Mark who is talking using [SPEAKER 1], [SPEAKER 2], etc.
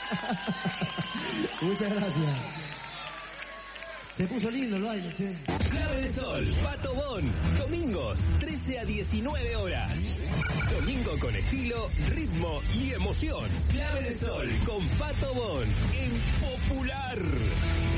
[SPEAKER 1] Muchas gracias. Se puso lindo el baile, che.
[SPEAKER 2] Clave de Sol, Pato Bon, domingos, 13 a 19 horas. Domingo con estilo, ritmo y emoción. Clave de Sol con Pato Bon en Popular.